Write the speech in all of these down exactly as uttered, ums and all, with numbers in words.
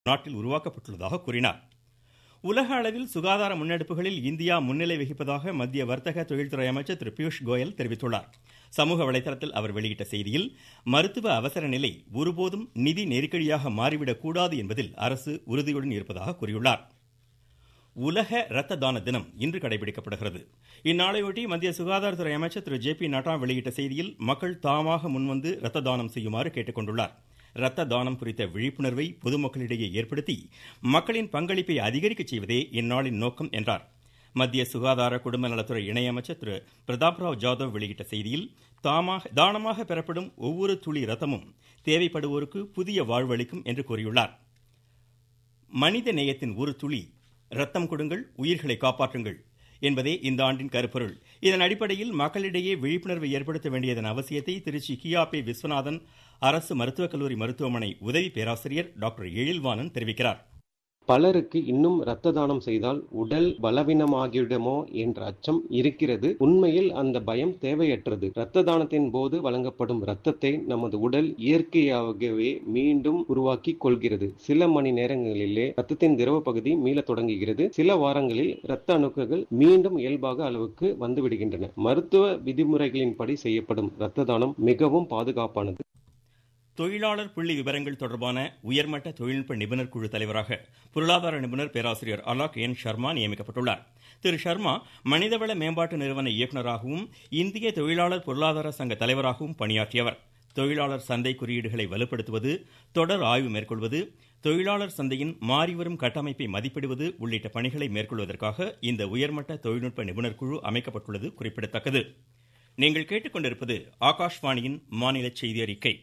நாட்டில் உருவாக்கப்பட்டுள்ளதாக கூறினார். உலக அளவில் சுகாதார முன்னெடுப்புகளில் இந்தியா முன்னிலை வகிப்பதாக மத்திய வர்த்தக தொழில்துறை அமைச்சர் திரு பியூஷ் கோயல் தெரிவித்துள்ளார். சமூக வலைதளத்தில் அவர் வெளியிட்ட செய்தியில், மருத்துவ அவசர நிலை ஒருபோதும் நிதி நெருக்கடியாக மாறிவிடக் கூடாது என்பதில் அரசு உறுதியுடன் இருப்பதாக கூறியுள்ளார். உலக இரத்த தான தினம் இன்று கடைபிடிக்கப்படுகிறது. இந்நாளையொட்டி மத்திய சுகாதாரத்துறை அமைச்சர் திரு ஜே பி நட்டா வெளியிட்ட செய்தியில், மக்கள் தாமாக முன்வந்து இரத்த தானம் செய்யுமாறு கேட்டுக்கொண்டுள்ளார். இரத்த தானம் குறித்த விழிப்புணர்வை பொதுமக்களிடையே ஏற்படுத்தி மக்களின் பங்களிப்பை அதிகரிக்க செய்வதே இந்நாளின் நோக்கம் என்றார். மத்திய சுகாதார குடும்ப நலத்துறை இணையமைச்சர் திரு பிரதாப் ராவ் ஜாதவ் வெளியிட்ட செய்தியில், தாமாக தானமாக பெறப்படும் ஒவ்வொரு துளி இரத்தமும் தேவைப்படுவோருக்கு புதிய வாழ்வளிக்கும் என்று கூறியுள்ளார். மனித நேயத்தின் ஒரு துளி இரத்தம் கொடுங்கள், உயிர்களை காப்பாற்றுங்கள் என்பதே இந்த ஆண்டின் கருப்பொருள். இதன் அடிப்படையில் மக்களிடையே விழிப்புணர்வை ஏற்படுத்த வேண்டியதன் அவசியத்தை திருச்சி கியாபே விஸ்வநாதன் அரசு மருத்துவக் கல்லூரி மருத்துவமனை உதவி பேராசிரியர் டாக்டர் எழில்வாணன் தெரிவிக்கிறார். பலருக்கு இன்னும் இரத்த தானம் செய்தால் உடல் பலவீனமாகிவிடுமோ என்ற அச்சம் இருக்கிறது. உண்மையில் அந்த பயம் தேவையற்றது. இரத்த தானத்தின் போது வழங்கப்படும் இரத்தத்தை நமது உடல் இயற்கையாகவே மீண்டும் உருவாக்கி கொள்கிறது. சில மணி நேரங்களிலே இரத்தத்தின் திரவ பகுதி மீள தொடங்குகிறது. சில வாரங்களில் இரத்த அணுக்கள் மீண்டும் இயல்பாக அளவுக்கு வந்துவிடுகின்றன. மருத்துவ விதிமுறைகளின்படி செய்யப்படும் இரத்த தானம் மிகவும் பாதுகாப்பானது. தொழிலாளர் புள்ளி விவரங்கள் தொடர்பான உயர்மட்ட தொழில்நுட்ப நிபுணர் குழு தலைவராக பொருளாதார நிபுணர் பேராசிரியர் அலாக் என் ஷர்மா நியமிக்கப்பட்டுள்ளார். திரு ஷர்மா மனிதவள மேம்பாட்டு நிறுவன இயக்குநராகவும் இந்திய தொழிலாளர் பொருளாதார சங்க தலைவராகவும் பணியாற்றியவர். தொழிலாளர் சந்தை குறியீடுகளை வலுப்படுத்துவது, தொடர் ஆய்வு மேற்கொள்வது, தொழிலாளர் சந்தையின் மாறிவரும் கட்டமைப்பை மதிப்பிடுவது உள்ளிட்ட பணிகளை மேற்கொள்வதற்காக இந்த உயர்மட்ட தொழில்நுட்ப நிபுணர் குழு அமைக்கப்பட்டுள்ளது குறிப்பிடத்தக்கது. நீங்கள் கேட்டுக்கொண்டிருப்பது ஆகாஷ்வாணியின் மாநில செய்தி அறிக்கை.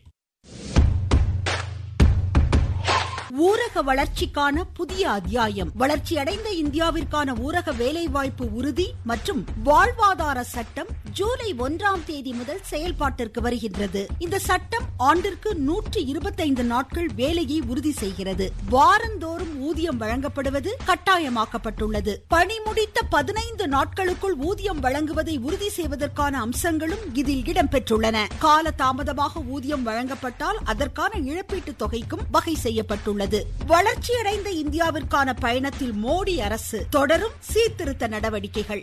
ஊரக வளர்ச்சிக்கான புதிய அத்தியாயம். வளர்ச்சியடைந்த இந்தியாவிற்கான ஊரக வேலைவாய்ப்பு உறுதி மற்றும் வாழ்வாதார சட்டம் ஜூலை ஒன்றாம் தேதி முதல் செயல்பாட்டிற்கு வருகின்றது. இந்த சட்டம் ஆண்டிற்கு நூற்று இருபத்தைந்து நாட்கள் வேலையை உறுதி செய்கிறது. வாரந்தோறும் ஊதியம் வழங்கப்படுவது கட்டாயமாக்கப்பட்டுள்ளது. பணி முடித்த பதினைந்து நாட்களுக்குள் ஊதியம் வழங்குவதை உறுதி செய்வதற்கான அம்சங்களும் இதில் இடம்பெற்றுள்ளன. கால தாமதமாக ஊதியம் வழங்கப்பட்டால் அதற்கான இழப்பீட்டு தொகைக்கும் வகை செய்யப்பட்டுள்ளது. வளர்ச்சியடைந்த இந்தியாவிற்கான பயணத்தில் மோடி அரசு தொடரும் சீர்திருத்த நடவடிக்கைகள்.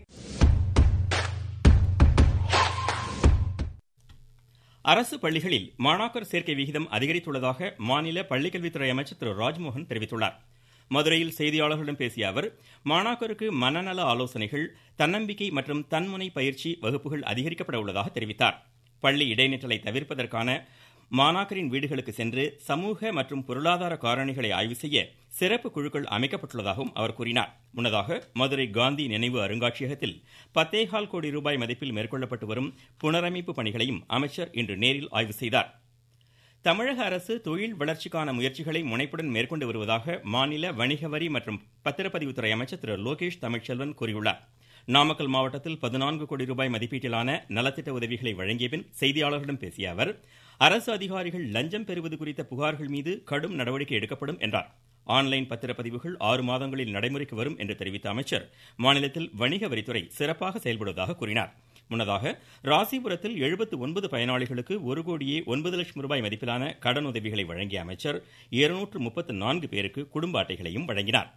அரசு பள்ளிகளில் மாணாக்கர் சேர்க்கை விகிதம் அதிகரித்துள்ளதாக மாநில பள்ளிக்கல்வித்துறை அமைச்சர் திரு ராஜ்மோகன் தெரிவித்துள்ளார். மதுரையில் செய்தியாளர்களிடம் பேசிய அவர், மாணாக்கருக்கு மனநல ஆலோசனைகள், தன்னம்பிக்கை மற்றும் தன்முனை பயிற்சி வகுப்புகள் அதிகரிக்கப்பட உள்ளதாக தெரிவித்தார். பள்ளி இடைநிற்றலை தவிர்ப்பதற்கான மாணாக்கரின் வீடுகளுக்கு சென்று சமூக மற்றும் பொருளாதார காரணிகளை ஆய்வு செய்ய சிறப்பு குழுக்கள் அமைக்கப்பட்டுள்ளதாகவும் அவர் கூறினார். முன்னதாக மதுரை காந்தி நினைவு அருங்காட்சியகத்தில் பத்தேகால் கோடி ரூபாய் மதிப்பில் மேற்கொள்ளப்பட்டு வரும் புனரமைப்பு பணிகளையும் அமைச்சர் இன்று நேரில் ஆய்வு செய்தார். தமிழக அரசு தொழில் வளர்ச்சிக்கான முயற்சிகளை முனைப்புடன் மேற்கொண்டு வருவதாக மாநில வணிக வரி மற்றும் பத்திரப்பதிவுத்துறை அமைச்சர் திரு லோகேஷ் தமிழ்ச்செல்வன் கூறியுள்ளார். நாமக்கல் மாவட்டத்தில் பதினான்கு கோடி ரூபாய் மதிப்பீட்டிலான நலத்திட்ட உதவிகளை வழங்கிய பின் செய்தியாளர்களிடம் பேசிய அவர், அரசு அதிகாரிகள் லஞ்சம் பெறுவது குறித்த புகார்கள் மீது கடும் நடவடிக்கை எடுக்கப்படும் என்றார். ஆன்லைன் பத்திரப்பதிவுகள் ஆறு மாதங்களில் நடைமுறைக்கு வரும் என்று தெரிவித்த அமைச்சர், மாநிலத்தில் வணிக வரித்துறை சிறப்பாக செயல்படுவதாக கூறினார். முன்னதாக ராசிபுரத்தில் எழுபத்து ஒன்பது பயனாளிகளுக்கு ஒரு கோடியே ஒன்பது லட்சம் ரூபாய் மதிப்பிலான கடன் உதவிகளை வழங்கிய அமைச்சர் இருநூற்று முப்பத்து நான்கு பேருக்கு குடும்ப அட்டைகளையும் வழங்கினார்.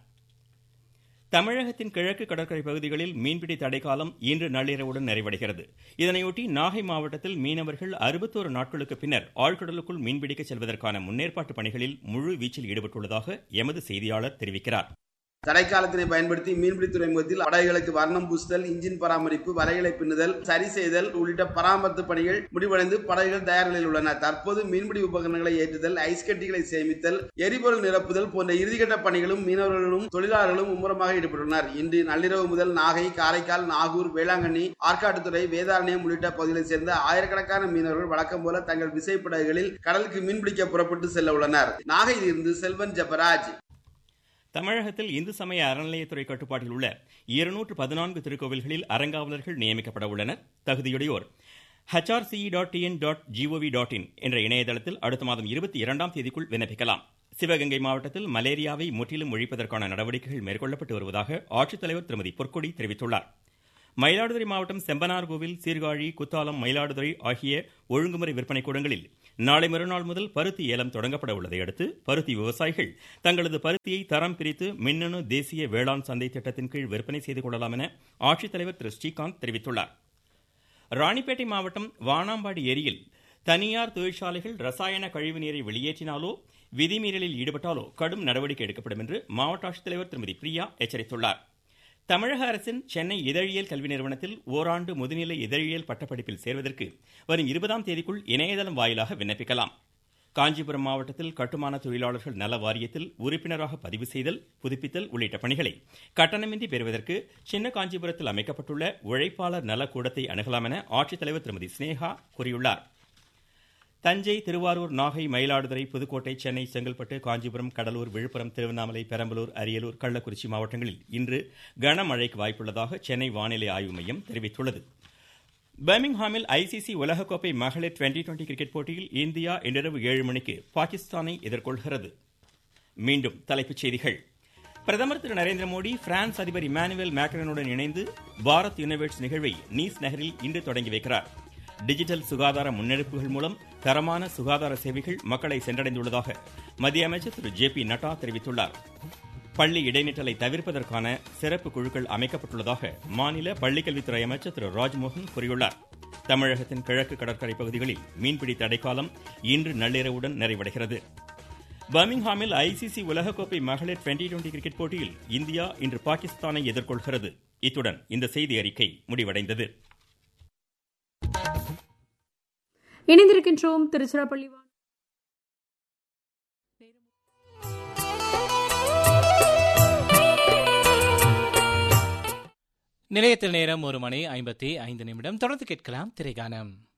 தமிழகத்தின் கிழக்கு கடற்கரை பகுதிகளில் மீன்பிடி தடைக்காலம் இன்று நள்ளிரவுடன் நிறைவடைகிறது. இதனையொட்டி நாகை மாவட்டத்தில் மீனவர்கள் அறுபத்தோரு நாட்களுக்கு பின்னர் ஆழ்கடலுக்குள் மீன்பிடிக்க செல்வதற்கான முன்னேற்பாட்டு பணிகளில் முழு வீச்சில் ஈடுபட்டுள்ளதாக எமது செய்தியாளர் தெரிவிக்கிறார். தடைக்காலத்தினை பயன்படுத்தி மீன்பிடி துறைமுகத்தில் படகுகளுக்கு வர்ணம் பூசுதல், இன்ஜின் பராமரிப்பு, வலைகளை பின்னுதல், சரி செய்தல் உள்ளிட்ட பராமரிப்பு பணிகள் முடிவடைந்து படகுகள் தயார் நிலையில் உள்ளன. தற்போது மீன்பிடி உபகரணங்களை ஏற்றுதல், ஐஸ் கட்டிகளை சேமித்தல், எரிபொருள் நிரப்புதல் போன்ற இறுதிக்கட்ட பணிகளும் மீனவர்களும் தொழிலாளர்களும் மும்முரமாக ஈடுபட்டுள்ளனர். இன்று நள்ளிரவு முதல் நாகை, காரைக்கால், நாகூர், வேளாங்கண்ணி, ஆற்காட்டுத்துறை, வேதாரண்யம் உள்ளிட்ட பகுதிகளைச் சேர்ந்த ஆயிரக்கணக்கான மீனவர்கள் வழக்கம் போல தங்கள் விசைப்படகுகளில் கடலுக்கு மீன்பிடிக்க புறப்பட்டு செல்ல உள்ளனர். நாகையில் இருந்து செல்வன் ஜெபராஜ். தமிழகத்தில் இந்து சமய அறநிலையத்துறை கட்டுப்பாட்டில் உள்ள இருநூற்று பதினான்கு திருக்கோவில்களில் அறங்காவலர்கள் நியமிக்கப்பட உள்ளனர். தகுதியுடையோர் H R C dot T N dot gov dot in என்ற இணையதளத்தில் அடுத்த மாதம் இருபத்தி இரண்டாம் தேதிக்குள் விண்ணப்பிக்கலாம். சிவகங்கை மாவட்டத்தில் மலேரியாவை முற்றிலும் ஒழிப்பதற்கான நடவடிக்கைகள் மேற்கொள்ளப்பட்டு வருவதாக ஆட்சித்தலைவர் திருமதி பொற்கொடி தெரிவித்துள்ளார். மயிலாடுதுறை மாவட்டம் செம்பனார்கோவில், சீர்காழி, குத்தாலம், மயிலாடுதுறை ஆகிய ஒழுங்குமுறை விற்பனை கூடங்களில் நாளை மறுநாள் முதல் பருத்தி ஏலம் தொடங்கப்பட உள்ளதை அடுத்து பருத்தி விவசாயிகள் தங்களது பருத்தியை தரம் பிரித்து மின்னணு தேசிய வேளாண் சந்தை திட்டத்தின் கீழ் விற்பனை செய்து கொள்ளலாம் என ஆட்சித்தலைவர் திரு ஸ்ரீகாந்த் தெரிவித்துள்ளார். ராணிப்பேட்டை மாவட்டம் வானாம்பாடி ஏரியில் தனியார் தொழிற்சாலைகள் ரசாயன கழிவு நீரை வெளியேற்றினாலோ விதிமீறலில் ஈடுபட்டாலோ கடும் நடவடிக்கை எடுக்கப்படும் என்று மாவட்ட ஆட்சித்தலைவர் திருமதி பிரியா எச்சரித்துள்ளார். தமிழக அரசின் சென்னை இதழியல் கல்வி நிறுவனத்தில் ஓராண்டு முதுநிலை இதழியல் பட்டப்படிப்பில் சேர்வதற்கு வரும் இருபதாம் தேதிக்குள் இணையதளம் வாயிலாக விண்ணப்பிக்கலாம். காஞ்சிபுரம் மாவட்டத்தில் கட்டுமான தொழிலாளர்கள் நல வாரியத்தில் உறுப்பினராக பதிவு செய்தல், புதுப்பித்தல் உள்ளிட்ட பணிகளை கட்டணமின்றி பெறுவதற்கு சின்ன காஞ்சிபுரத்தில் அமைக்கப்பட்டுள்ள உழைப்பாளர் நல கூடத்தை அணுகலாம் என ஆட்சித்தலைவர் திருமதி ஸ்னேகா கூறியுள்ளார். தஞ்சை, திருவாரூர், நாகை, மயிலாடுதுறை, புதுக்கோட்டை, சென்னை, செங்கல்பட்டு, காஞ்சிபுரம், கடலூர், விழுப்புரம், திருவண்ணாமலை, பெரம்பலூர், அரியலூர், கள்ளக்குறிச்சி மாவட்டங்களில் இன்று கனமழைக்கு வாய்ப்புள்ளதாக சென்னை வானிலை ஆய்வு மையம் தெரிவித்துள்ளது. பர்மிங்ஹாமில் ஐசிசி உலகக்கோப்பை மகளிர் டுவெண்டி டுவெண்டி கிரிக்கெட் போட்டியில் இந்தியா இன்றிரவு ஏழு மணிக்கு பாகிஸ்தானை எதிர்கொள்கிறது. மீண்டும் தலைப்புச் செய்திகள். பிரதமர் திரு நரேந்திர மோடி பிரான்ஸ் அதிபர் இமானுவேல் மேக்ரனுடன் இணைந்து பாரத் யுனிவர்ஸ் நிகழ்வை நீஸ் நகரில் இன்று தொடங்கி வைக்கிறார். டிஜிட்டல் சுகாதார முன்னெடுப்புகள் மூலம் தரமான சுகாதார சேவைகள் மக்களை சென்றடைந்துள்ளதாக மத்திய அமைச்சர் திரு ஜே பி நட்டா தெரிவித்துள்ளார். பள்ளி இடைநிற்றலை தவிர்ப்பதற்கான சிறப்பு குழுக்கள் அமைக்கப்பட்டுள்ளதாக மாநில பள்ளிக்கல்வித்துறை அமைச்சர் திரு ராஜ்மோகன் கூறியுள்ளார். தமிழகத்தின் கிழக்கு கடற்கரை பகுதிகளில் மீன்பிடி தடைக்காலம் இன்று நள்ளிரவுடன் நிறைவடைகிறது. பர்மிங்ஹாமில் ஐசிசி உலகக்கோப்பை மகளிர் டுவெண்டி டுவெண்டி கிரிக்கெட் போட்டியில் இந்தியா இன்று பாகிஸ்தானை எதிர்கொள்கிறது. இத்துடன் இந்த செய்தி அறிக்கை முடிவடைந்தது. இணைந்திருக்கின்றோம் திருச்சிராப்பள்ளி நிலையத்தில் நேரம் ஒரு மணி ஐம்பத்தி ஐந்து நிமிடம். தொடர்ந்து கேட்கலாம் திரைகானம்.